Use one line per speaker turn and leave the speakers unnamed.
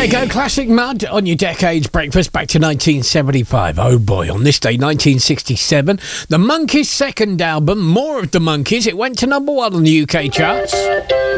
There you go, classic Mud on your Decades Breakfast back to 1975. Oh boy, on this day, 1967, the Monkees' second album, More of the Monkees, it went to number 1 on the UK charts.